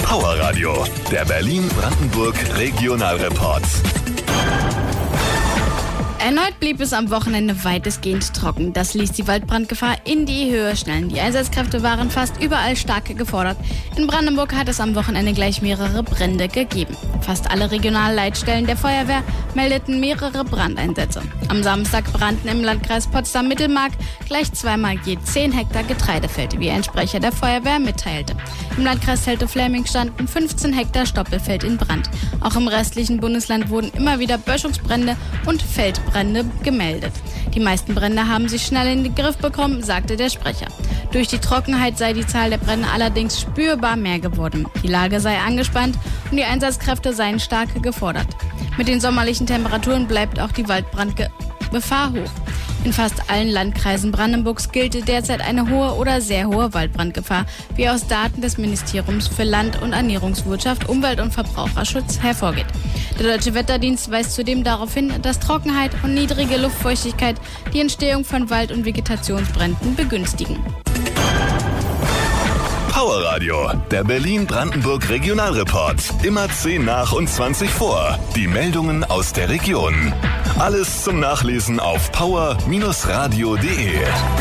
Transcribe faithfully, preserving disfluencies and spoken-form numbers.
Power Radio, der Berlin-Brandenburg Regionalreport. Erneut blieb es am Wochenende weitestgehend trocken. Das ließ die Waldbrandgefahr in die Höhe schnellen. Die Einsatzkräfte waren fast überall stark gefordert. In Brandenburg hat es am Wochenende gleich mehrere Brände gegeben. Fast alle Regionalleitstellen der Feuerwehr meldeten mehrere Brandeinsätze. Am Samstag brannten im Landkreis Potsdam-Mittelmark gleich zweimal je zehn Hektar Getreidefeld, wie ein Sprecher der Feuerwehr mitteilte. Im Landkreis Teltow-Fläming standen fünfzehn Hektar Stoppelfeld in Brand. Auch im restlichen Bundesland wurden immer wieder Böschungsbrände und Feldbrände gemeldet. Die meisten Brände haben sich schnell in den Griff bekommen, sagte der Sprecher. Durch die Trockenheit sei die Zahl der Brände allerdings spürbar mehr geworden. Die Lage sei angespannt und die Einsatzkräfte seien stark gefordert. Mit den sommerlichen Temperaturen bleibt auch die Waldbrandgefahr hoch. In fast allen Landkreisen Brandenburgs gilt derzeit eine hohe oder sehr hohe Waldbrandgefahr, wie aus Daten des Ministeriums für Land- und Ernährungswirtschaft, Umwelt- und Verbraucherschutz hervorgeht. Der Deutsche Wetterdienst weist zudem darauf hin, dass Trockenheit und niedrige Luftfeuchtigkeit die Entstehung von Wald- und Vegetationsbränden begünstigen. Power Radio, der Berlin-Brandenburg Regionalreport. Immer zehn nach und zwanzig vor. Die Meldungen aus der Region. Alles zum Nachlesen auf power Bindestrich radio punkt de.